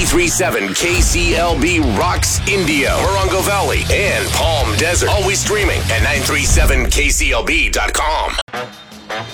93.7 KCLB rocks India, Morongo Valley, and Palm Desert. Always streaming at 937kclb.com.